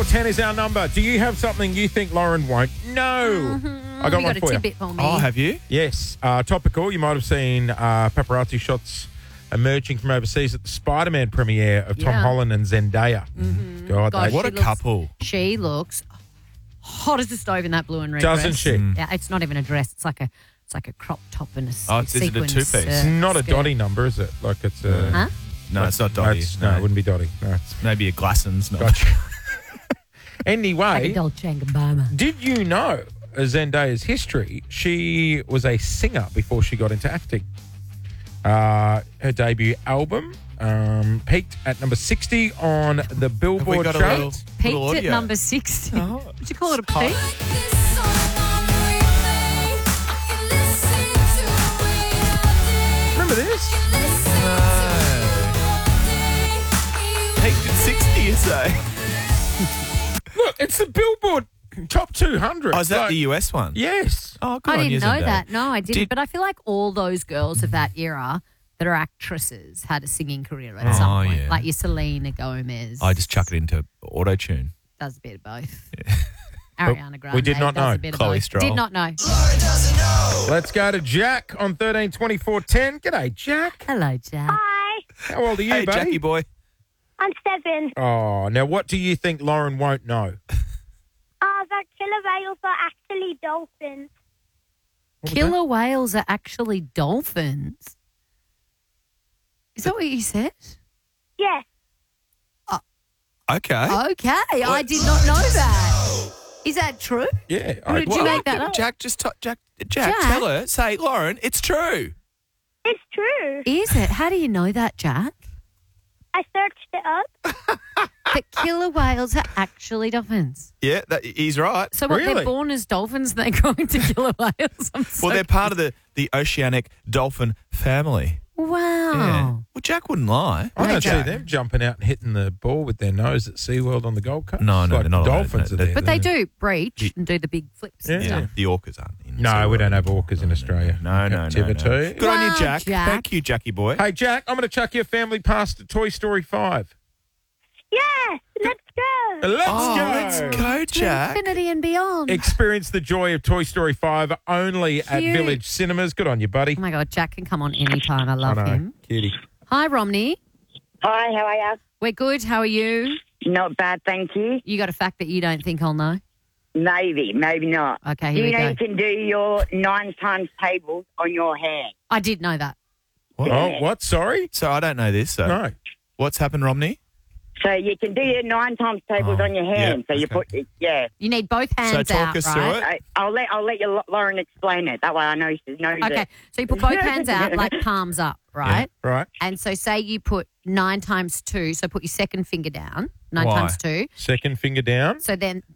10 is our number. Do you have something you think Lauren won't? No. I got one a for you. tidbit for me. Oh, have you? Yes. Topical. You might have seen paparazzi shots emerging from overseas at the Spider-Man premiere of Tom Holland and Zendaya. God, Gosh, What a looks- couple. She looks hot as a stove in that blue and red doesn't dress. she? Yeah, it's not even a dress. It's like a crop top and a Oh, is it a sequins, two-piece? It's not a skirt. Dottie number, is it? Like it's a... Huh? No, it's not No, Dottie. no, it wouldn't be Dottie. No, it's... Maybe a Glassons. No. Gotcha. Like a Anyway, Dolce & Gabbana. did you know Zendaya's history? She was a singer before she got into acting. Her debut album peaked at number 60 on the Billboard got a chart. little- Peaked Little at audio. number 60. Oh. Would you call it a peak? Remember this? Peaked at 60, you say? Look, it's the Billboard Top 200. Oh, is that Like, the US one? Yes. Oh, good I on didn't you, know Zendaya. that. No, I didn't. Did- But I feel like all those girls of that era that are actresses had a singing career at some point. yeah. Like your Selena Gomez. I just chuck it into auto-tune. does a bit of both. Ariana Grande. we did not does know. A bit of Chloe both. Stroll. Did not know. Let's go to Jack on 13 24 10. G'day, Jack. Hello, Jack. Hi, How old are you, Hey, buddy? Jackie boy. I'm 7. Oh, now what do you think Lauren won't know? That killer whales are actually dolphins. Killer whales are actually dolphins. Is that what you said? Yes. Okay. Okay, I did not know that. Is that true? Yeah. Who did you make that up? Jack, Jack, Jack? tell her. Say, Lauren, it's true. It's true. Is it? How do you know that, Jack? I searched it up. That killer whales are actually dolphins. Yeah, he's right. So what, Really? they're born as dolphins and they grow into killer whales? I'm so Well, they're part of the oceanic dolphin family. Wow. Yeah. Well, Jack wouldn't lie. I don't see Jack. them jumping out and hitting the ball with their nose at SeaWorld on the Gold Coast. No, Like they're not allowed. dolphins No, are there. But they do breach Yeah. and do the big flips and Yeah. stuff. The orcas aren't in. No, we don't have orcas in Australia. No. Captivity. Good on you, Wow, Jack. Jack. Thank you, Jackie boy. Hey, Jack, I'm going to chuck your family past to Toy Story 5. Yes, let's go. Let's go. Let's go, Jack. Infinity and beyond. Experience the joy of Toy Story 5 only at Cute. Village Cinemas. Good on you, buddy. Oh, my God. Jack can come on anytime. I love I know. him. Cutie. Hi, Romney. Hi, how are you? We're good. How are you? Not bad, thank you. You got a fact that you don't think I'll know? Maybe, maybe not. Okay, Do here you we know go. you can do your 9 times tables on your hand? I did know that. Oh, what? Sorry? So I don't know this. So No. what's happened, Romney? So you can do your 9 times tables on your hand. yeah, so you okay. put, yeah. You need both hands So talk out, us right? through it. I'll let you, Lauren explain it. That way I know she knows Okay, it. so you put both hands out, like palms up, right? Right. And so say you put 9 times 2, so put your second finger down, 9 Why? times 2. Second finger down. So then